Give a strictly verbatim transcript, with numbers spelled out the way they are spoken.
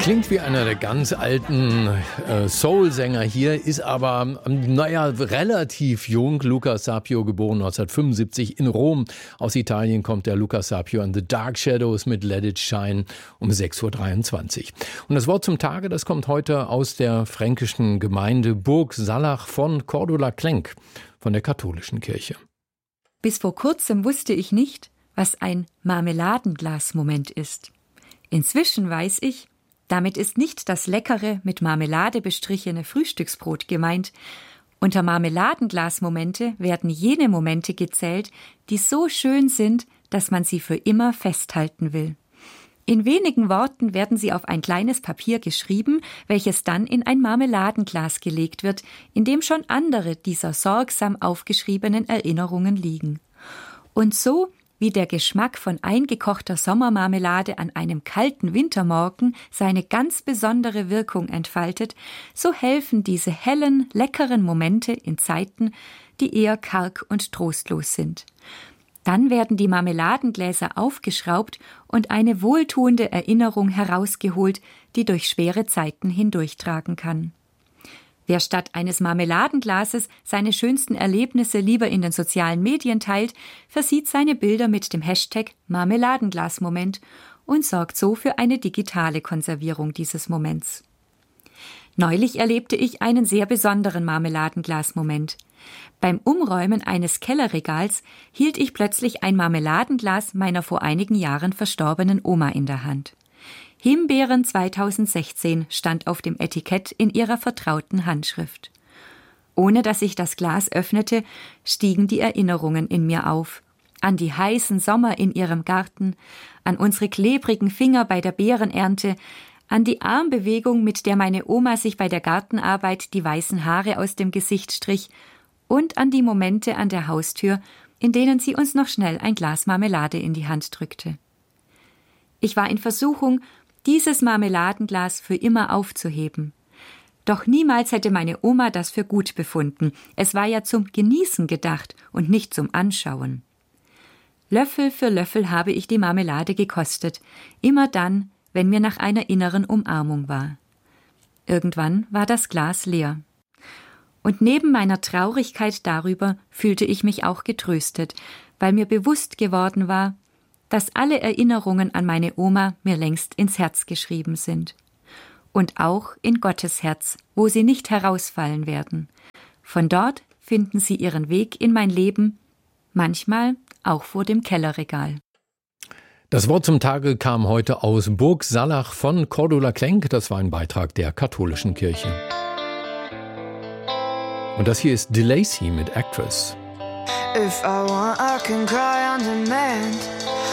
Klingt wie einer der ganz alten äh, Soul-Sänger hier, ist aber, naja, relativ jung. Luca Sapio, geboren neunzehnhundertfünfundsiebzig in Rom. Aus Italien kommt der Luca Sapio an The Dark Shadows mit Let It Shine um sechs Uhr dreiundzwanzig. Und das Wort zum Tage, das kommt heute aus der fränkischen Gemeinde Burg Sallach von Cordula-Klenk, von der katholischen Kirche. Bis vor kurzem wusste ich nicht, was ein Marmeladenglas-Moment ist. Inzwischen weiß ich, damit ist nicht das leckere, mit Marmelade bestrichene Frühstücksbrot gemeint. Unter Marmeladenglas-Momente werden jene Momente gezählt, die so schön sind, dass man sie für immer festhalten will. In wenigen Worten werden sie auf ein kleines Papier geschrieben, welches dann in ein Marmeladenglas gelegt wird, in dem schon andere dieser sorgsam aufgeschriebenen Erinnerungen liegen. Und so wie der Geschmack von eingekochter Sommermarmelade an einem kalten Wintermorgen seine ganz besondere Wirkung entfaltet, so helfen diese hellen, leckeren Momente in Zeiten, die eher karg und trostlos sind. Dann werden die Marmeladengläser aufgeschraubt und eine wohltuende Erinnerung herausgeholt, die durch schwere Zeiten hindurchtragen kann. Wer statt eines Marmeladenglases seine schönsten Erlebnisse lieber in den sozialen Medien teilt, versieht seine Bilder mit dem Hashtag Marmeladenglasmoment und sorgt so für eine digitale Konservierung dieses Moments. Neulich erlebte ich einen sehr besonderen Marmeladenglasmoment. Beim Umräumen eines Kellerregals hielt ich plötzlich ein Marmeladenglas meiner vor einigen Jahren verstorbenen Oma in der Hand. Himbeeren zweitausendsechzehn stand auf dem Etikett in ihrer vertrauten Handschrift. Ohne dass ich das Glas öffnete, stiegen die Erinnerungen in mir auf. An die heißen Sommer in ihrem Garten, an unsere klebrigen Finger bei der Beerenernte, an die Armbewegung, mit der meine Oma sich bei der Gartenarbeit die weißen Haare aus dem Gesicht strich, und an die Momente an der Haustür, in denen sie uns noch schnell ein Glas Marmelade in die Hand drückte. Ich war in Versuchung, dieses Marmeladenglas für immer aufzuheben. Doch niemals hätte meine Oma das für gut befunden. Es war ja zum Genießen gedacht und nicht zum Anschauen. Löffel für Löffel habe ich die Marmelade gekostet, immer dann, wenn mir nach einer inneren Umarmung war. Irgendwann war das Glas leer. Und neben meiner Traurigkeit darüber fühlte ich mich auch getröstet, weil mir bewusst geworden war, dass alle Erinnerungen an meine Oma mir längst ins Herz geschrieben sind. Und auch in Gottes Herz, wo sie nicht herausfallen werden. Von dort finden sie ihren Weg in mein Leben, manchmal auch vor dem Kellerregal. Das Wort zum Tage kam heute aus Burg Sallach von Cordula-Klenk. Das war ein Beitrag der katholischen Kirche. Und das hier ist DeLacy mit Actress. If I want, I can cry on demand.